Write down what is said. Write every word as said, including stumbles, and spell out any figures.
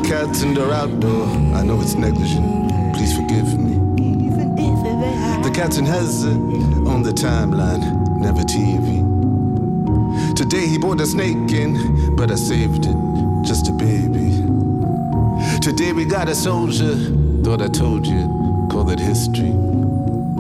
Captain Dorado, I know it's negligent, please forgive me. The captain has it on the timeline, never T V. Today he brought a snake in, but I saved it, just a baby. Today we got a soldier, thought I told you, call it history.